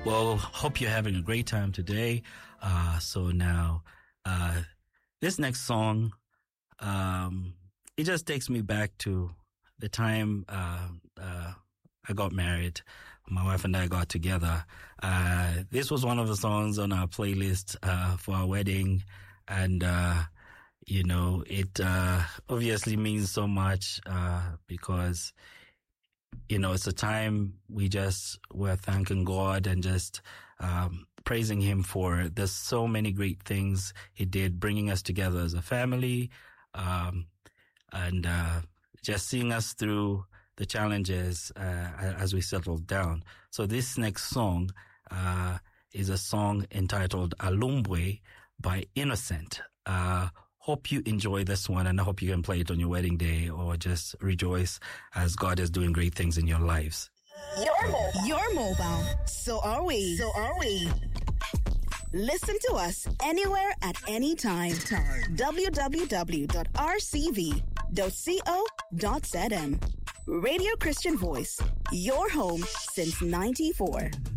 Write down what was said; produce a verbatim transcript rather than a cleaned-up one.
Well, hope you're having a great time today. Uh, so now, uh, this next song, um, it just takes me back to the time, uh, uh, I got married. My wife and I got together. Uh, this was one of the songs on our playlist, uh, for our wedding. And, uh, you know, it, uh, obviously means so much, uh, because, you know, it's a time we just were thanking God and just um, praising Him for there's so many great things He did, bringing us together as a family, um, and uh, just seeing us through the challenges uh, as we settled down. So this next song uh, is a song entitled Alumbwe by Innocent. Uh, Hope you enjoy this one, and I hope you can play it on your wedding day or just rejoice as God is doing great things in your lives. You're mobile. You're mobile. So are we. So are we. Listen to us anywhere at any time. w w w dot r c v dot co dot z m. Radio Christian Voice. Your home since ninety-four.